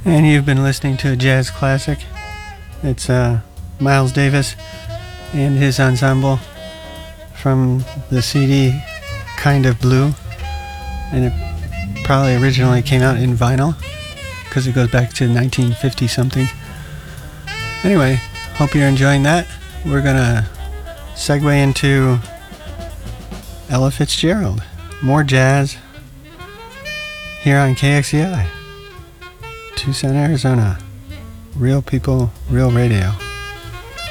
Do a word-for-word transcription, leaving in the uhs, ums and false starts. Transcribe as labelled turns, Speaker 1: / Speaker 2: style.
Speaker 1: And you've been listening to a jazz classic. It's uh, Miles Davis and his ensemble from the C D Kind of Blue. And it probably originally came out in vinyl because it goes back to nineteen fifty something. Anyway, hope you're enjoying that. We're going to segue into Ella Fitzgerald. More jazz here on K X E I. Tucson, Arizona. Real people, real radio.